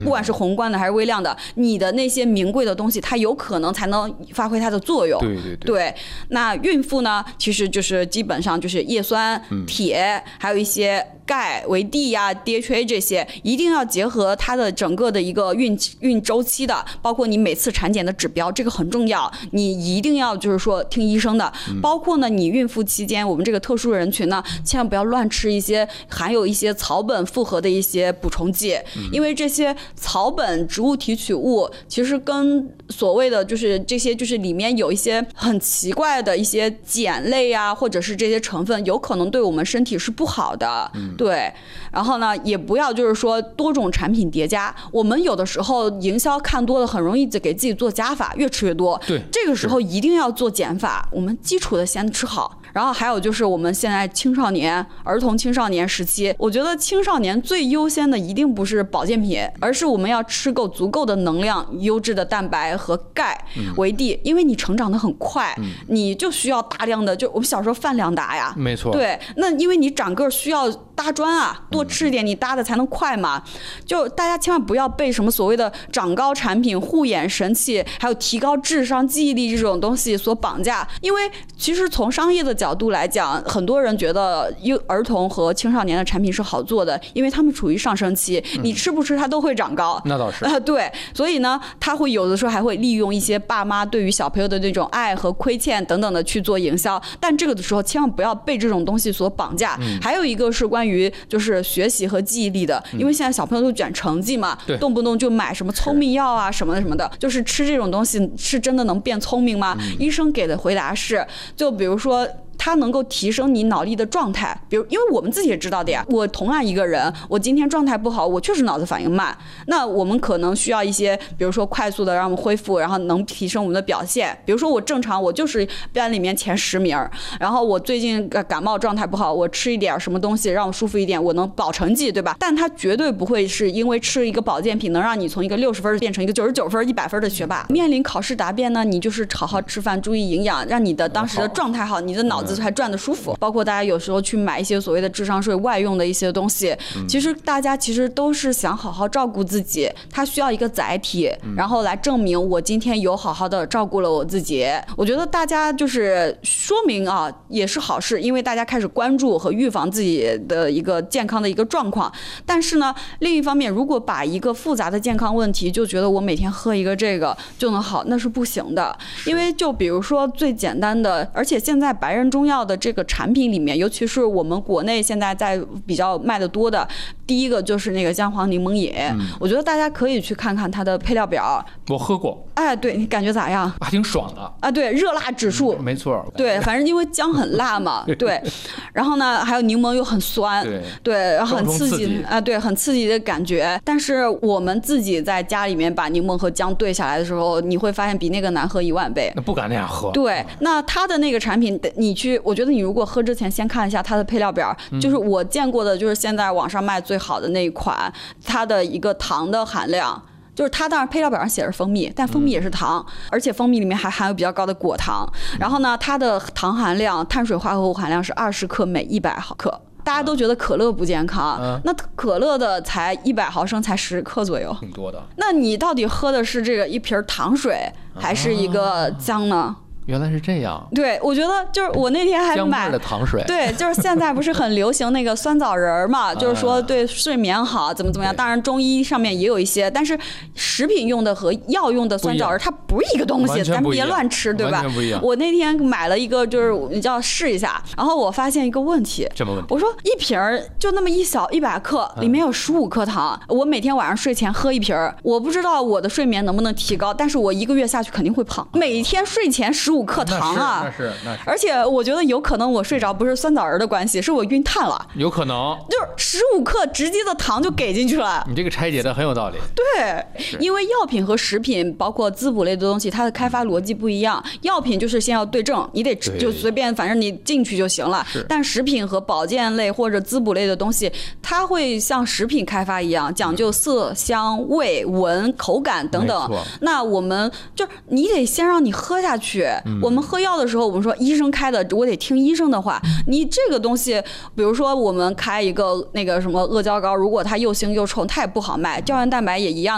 不管是宏观的还是微量的，你的那些名贵的东西，它有可能才能发挥它的作用。对，那孕妇呢，其实就是基本上就是叶酸、铁，还有一些钙、维 D 呀、DHA 这些，一定要结合它的整个的一个孕周期的，包括你每次产检的指标，这个很重要，你一定要就是说听医生的。包括呢，你孕妇期间，我们这个特殊人群呢，千万不要乱吃一些含有一些草本复合的一些补充剂，因为这些草本植物提取物其实跟所谓的就是这些就是里面有一些很奇怪的一些碱类啊，或者是这些成分，有可能对我们身体是不好的。对，然后呢，也不要就是说多种产品叠加。我们有的时候营销看多了，很容易就给自己做加法，越吃越多。 对， 这个时候一定要做减法，我们基础的先吃好。然后还有就是我们现在青少年、儿童青少年时期，我觉得青少年最优先的一定不是保健品，而是我们要吃够足够的能量、优质的蛋白和钙为 D，因为你成长得很快，你就需要大量的，就我们小时候饭量大呀， 没错。 对，那因为你长个需要搭砖啊，多吃一点，你搭的才能快嘛。就大家千万不要被什么所谓的长高产品、护眼神器，还有提高智商、记忆力这种东西所绑架，因为其实从商业的角度来讲，很多人觉得儿童和青少年的产品是好做的，因为他们处于上升期，你吃不吃它都会长高。 那倒是。 对，所以呢，他会有的时候还会利用一些爸妈对于小朋友的那种爱和亏欠等等的去做营销，但这个的时候千万不要被这种东西所绑架。还有一个是关于就是学习和记忆力的，因为现在小朋友都卷成绩嘛，动不动就买什么聪明药啊什么的什么的，就是吃这种东西是真的能变聪明吗？医生给的回答是，就比如说它能够提升你脑力的状态，比如因为我们自己也知道的呀，我同样一个人，我今天状态不好，我确实脑子反应慢，那我们可能需要一些比如说快速的让我们恢复，然后能提升我们的表现。比如说我正常我就是班里面前10名，然后我最近感冒状态不好，我吃一点什么东西让我舒服一点，我能保成绩，对吧？但它绝对不会是因为吃一个保健品能让你从一个60分变成一个99分、100分的学霸。面临考试答辩呢，你就是好好吃饭，注意营养，让你的当时的状态好，你的脑子还转得舒服。包括大家有时候去买一些所谓的智商税外用的一些东西，其实大家其实都是想好好照顾自己，他需要一个载体，然后来证明我今天有好好的照顾了我自己。我觉得大家就是说明啊，也是好事，因为大家开始关注和预防自己的一个健康的一个状况。但是呢，另一方面，如果把一个复杂的健康问题就觉得我每天喝一个这个就能好，那是不行的。因为就比如说最简单的，而且现在白人中药的这个产品里面，尤其是我们国内现在在比较卖的多的，第一个就是那个姜黄柠檬饮，我觉得大家可以去看看它的配料表。 我喝过。 哎，对，你感觉咋样？ 还挺爽的啊，对，热辣指数， 没错。 对，反正因为姜很辣嘛，对。然后呢，还有柠檬又很酸，对，然后很刺激啊，对，很刺激的感觉。但是我们自己在家里面把柠檬和姜兑下来的时候，你会发现比那个难喝10000倍。 那不敢那样喝。 对，那它的那个产品，我觉得你如果喝之前先看一下它的配料表，就是我见过的，就是现在网上卖最好的那一款，它的一个糖的含量。就是它当然配料表上写着蜂蜜，但蜂蜜也是糖，而且蜂蜜里面还含有比较高的果糖。然后呢，它的糖含量、碳水化合物含量是20克每100毫克。大家都觉得可乐不健康，那可乐的才100毫升才10克左右， 挺多的。 那你到底喝的是这个一瓶糖水，还是一个姜呢？ 原来是这样。 对，我觉得就是我那天还买姜味的糖水。 对，就是现在不是很流行那个酸枣仁嘛，就是说对睡眠好，怎么样。当然中医上面也有一些，但是食品用的和药用的酸枣仁它不是一个东西，咱们别乱吃，对吧？我那天买了一个，就是你就要试一下，然后我发现一个问题。 什么问题？ 我说一瓶就那么一小100克，里面有15克糖，我每天晚上睡前喝一瓶，我不知道我的睡眠能不能提高，但是我1个月下去肯定会胖。每天睡前15克糖啊， 那是。 而且我觉得有可能我睡着不是酸枣仁的关系，是我晕碳了。 有可能。 就是15克直接的糖就给进去了。 你这个拆解的很有道理。 对，因为药品和食品，包括滋补类的东西，它的开发逻辑不一样。药品就是先要对症，你得就随便，反正你进去就行了。但食品和保健类或者滋补类的东西，它会像食品开发一样，讲究色、香、味、闻、口感等等。那我们就是你得先让你喝下去。我们喝药的时候，我们说医生开的，我得听医生的话。你这个东西，比如说我们开一个那个什么阿胶糕，如果它又腥又臭，它也不好卖。胶原蛋白也一样。